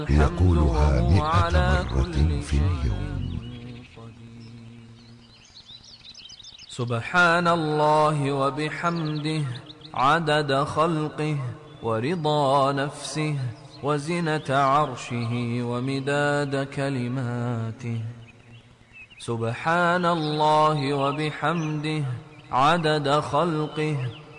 يقولها 100 مرة في اليوم. سبحان الله وبحمده عدد خلقه ورضا نفسه وزنة عرشه ومداد كلماته. سبحان الله وبحمده عدد خلقه